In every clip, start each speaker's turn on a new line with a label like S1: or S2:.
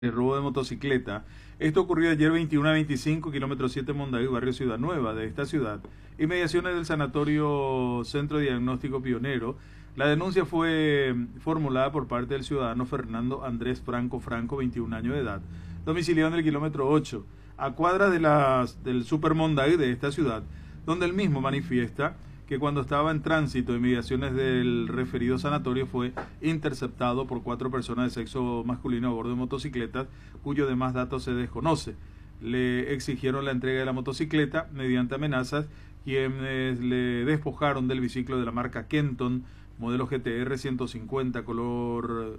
S1: El robo de motocicleta. Esto ocurrió ayer 21 a 25, kilómetro 7 Mondavi, barrio Ciudad Nueva de esta ciudad. Inmediaciones del Sanatorio Centro Diagnóstico Pionero. La denuncia fue formulada por parte del ciudadano Fernando Andrés Franco, 21 años de edad, domiciliado en el kilómetro 8, a cuadras del Super Mondavi de esta ciudad, donde él mismo manifiesta que cuando estaba en tránsito de inmediaciones del referido sanatorio fue interceptado por 4 personas de sexo masculino a bordo de motocicletas, cuyo demás datos se desconoce. Le exigieron la entrega de la motocicleta mediante amenazas, quienes le despojaron del biciclo de la marca Kenton, modelo GTR 150, color,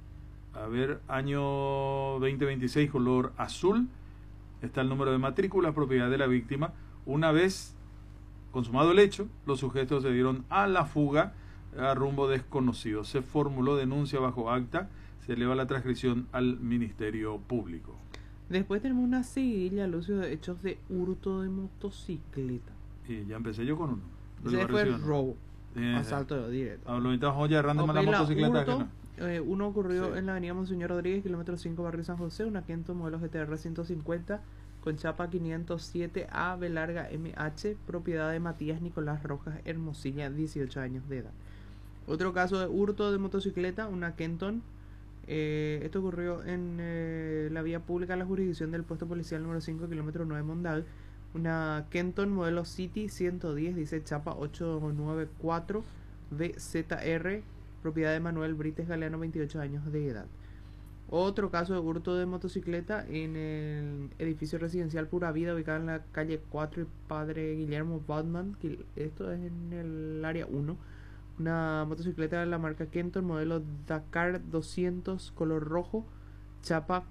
S1: año 2026, color azul. Está el número de matrícula, propiedad de la víctima. Una vez consumado el hecho, los sujetos se dieron a la fuga a rumbo desconocido. Se formuló denuncia bajo acta, se eleva la transcripción al Ministerio Público.
S2: Después tenemos una seguidilla, Lucio, de hechos de hurto de motocicleta.
S1: Y ya empecé yo con uno.
S2: Ese fue el robo. Asalto directo.
S1: Lo estamos ya agarrando más la motocicleta.
S2: Uno ocurrió en la avenida Monseñor Rodríguez, kilómetro 5, barrio San José, una Kenton modelo GTR 150 con chapa 507A B larga MH, propiedad de Matías Nicolás Rojas Hermosilla, 18 años de edad. Otro caso de hurto de motocicleta, una Kenton. Esto ocurrió en la vía pública de la jurisdicción del puesto policial número 5, kilómetro 9 Mondal. Una Kenton modelo City 110, dice chapa 894 BZR, propiedad de Manuel Brites Galeano, 28 años de edad. Otro caso de hurto de motocicleta en el edificio residencial Pura Vida, ubicado en la calle 4 y Padre Guillermo Batman. Esto es en el área 1. Una motocicleta de la marca Kenton, modelo Dakar 200, color rojo, chapa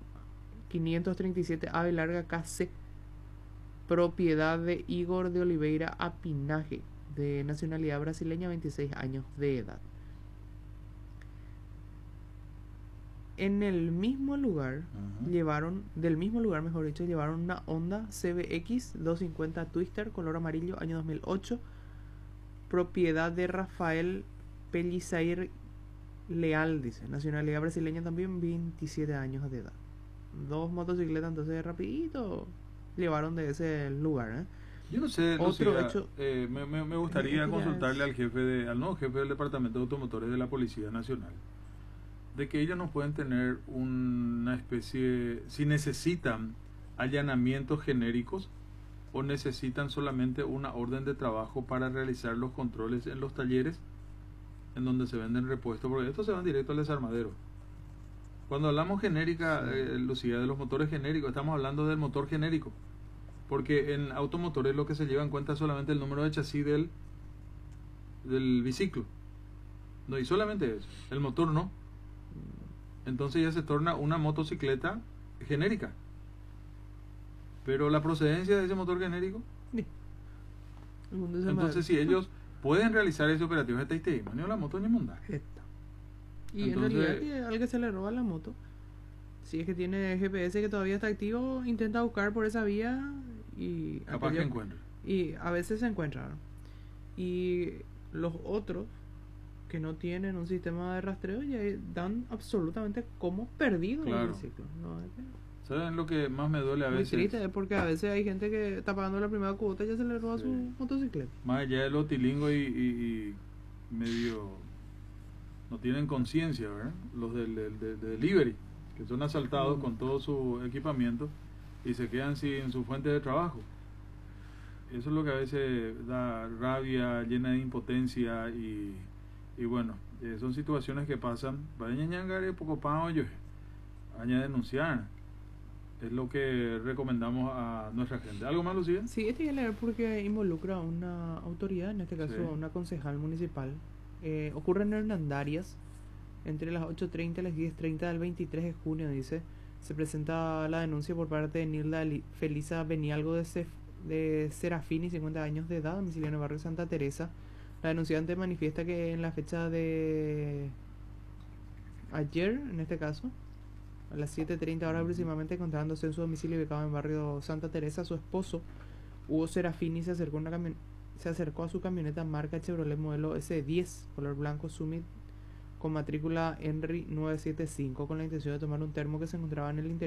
S2: 537 ave larga KC, propiedad de Igor de Oliveira Apinaje, de nacionalidad brasileña, 26 años de edad. En el mismo lugar, llevaron una Honda CBX 250 Twister, color amarillo, año 2008, propiedad de Rafael Pellizair Leal, dice, nacionalidad brasileña también, 27 años de edad. 2 motocicletas, entonces rapidito llevaron de ese lugar,
S1: Yo no sé, Lucía, me gustaría consultarle al nuevo jefe del Departamento de Automotores de la Policía Nacional, de que ellos no pueden tener una especie, si necesitan allanamientos genéricos o necesitan solamente una orden de trabajo para realizar los controles en los talleres en donde se venden repuestos, porque estos se van directo al desarmadero. Cuando hablamos genérica, Lucía, de los motores genéricos, estamos hablando del motor genérico, porque en automotores lo que se lleva en cuenta es solamente el número de chasis del biciclo, no, y solamente eso, el motor no. Entonces ya se torna una motocicleta genérica. Pero la procedencia de ese motor genérico, entonces si ellos pueden realizar ese operativo, esta testimonio la moto ni monda.
S2: Y entonces, en realidad, al que se le roba la moto, si es que tiene GPS que todavía está activo, intenta buscar por esa vía y
S1: capaz que encuentre.
S2: Y a veces se encuentran. Y los otros que no tienen un sistema de rastreo ya dan absolutamente como perdido el ciclo.
S1: ¿Saben lo que más me duele a veces?
S2: Muy triste, porque a veces hay gente que está pagando la primera cuota y ya se le roba su motocicleta.
S1: Más allá de lo tilingo y medio no tienen conciencia, ¿verdad? Los de delivery, que son asaltados con todo su equipamiento y se quedan sin su fuente de trabajo. Eso es lo que a veces da rabia, llena de impotencia y bueno, son situaciones que pasan. Vayan a poco pan hoyo, vayan a denunciar. Es lo que recomendamos a nuestra gente. ¿Algo más, Lucía?
S2: Sí, este hay que leer porque involucra a una autoridad, en este caso una concejal municipal. Ocurre en Hernandarias entre las 8:30 y las 10:30 del 23 de junio, dice. Se presenta la denuncia por parte de Nilda Felisa Benialgo de Serafini, 50 años de edad, domiciliario en el barrio Santa Teresa. La denunciante manifiesta que en la fecha de ayer, en este caso, a las 7:30 horas aproximadamente, encontrándose en su domicilio ubicado en el barrio Santa Teresa, su esposo, Hugo Serafini, se acercó a su camioneta marca Chevrolet modelo S10, color blanco Summit, con matrícula Henry 975 con la intención de tomar un termo que se encontraba en el interior